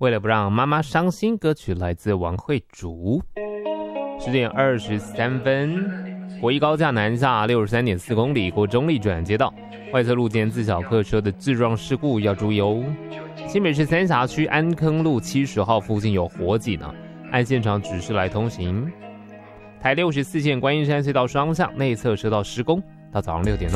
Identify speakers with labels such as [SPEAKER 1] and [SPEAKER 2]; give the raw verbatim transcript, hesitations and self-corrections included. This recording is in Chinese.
[SPEAKER 1] 为了不让妈妈伤心，歌曲来自王慧竹。十点二十三分，国一高架南下六十三点四公里过中立转接道，外侧路肩自小客车的自撞事故要注意哦。新北市三峡区安坑路七十号附近有火警呢，按现场指示来通行。台六十四线观音山隧道双向内侧车道施工，到早上六点。